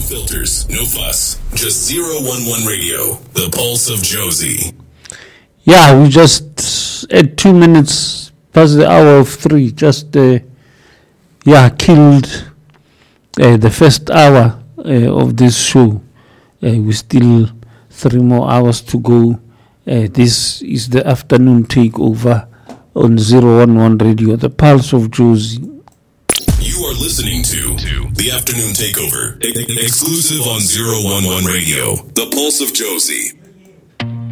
filters, no fuss. Just 011 Radio, the pulse of Josie. Yeah, we just at 2 minutes past the hour of 3, just killed the first hour of this show. We still 3 more hours to go. This is the afternoon takeover on 011 Radio, the pulse of Josie. You are listening to the Afternoon Takeover, exclusive on 011 Radio, the pulse of Josie.